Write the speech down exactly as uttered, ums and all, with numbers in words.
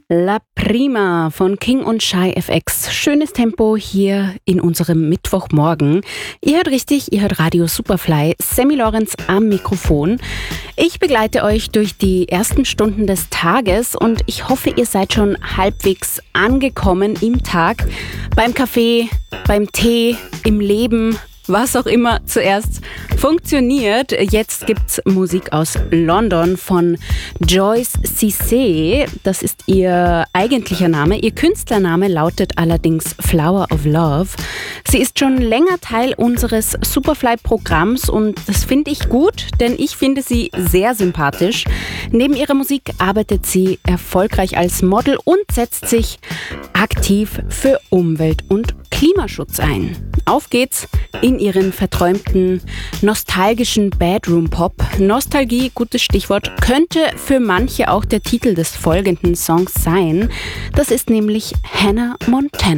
La Prima von King und Shy F X. Schönes Tempo hier in unserem Mittwochmorgen. Ihr hört richtig, ihr hört Radio Superfly. Sammy Lorenz am Mikrofon. Ich begleite euch durch die ersten Stunden des Tages und ich hoffe, ihr seid schon halbwegs angekommen im Tag. Beim Kaffee, beim Tee, im Leben, was auch immer zuerst funktioniert. Jetzt gibt's Musik aus London von Joyce Cissé. Das ist ihr eigentlicher Name. Ihr Künstlername lautet allerdings Flower of Love. Sie ist schon länger Teil unseres Superfly-Programms und das finde ich gut, denn ich finde sie sehr sympathisch. Neben ihrer Musik arbeitet sie erfolgreich als Model und setzt sich aktiv für Umwelt- und Klimaschutz ein. Auf geht's in ihren verträumten, nostalgischen Bedroom-Pop. Nostalgie, gutes Stichwort, könnte für manche auch der Titel des folgenden Songs sein. Das ist nämlich Hannah Montana.